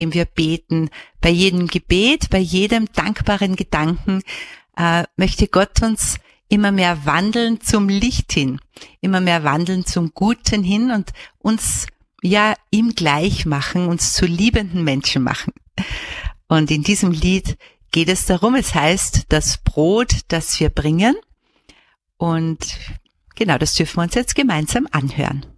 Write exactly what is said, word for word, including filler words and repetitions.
indem wir beten. Bei jedem Gebet, bei jedem dankbaren Gedanken äh, möchte Gott uns immer mehr wandeln zum Licht hin, immer mehr wandeln zum Guten hin und uns ja ihm gleich machen, uns zu liebenden Menschen machen. Und in diesem Lied geht es darum, es heißt, das Brot, das wir bringen. Und genau, das dürfen wir uns jetzt gemeinsam anhören.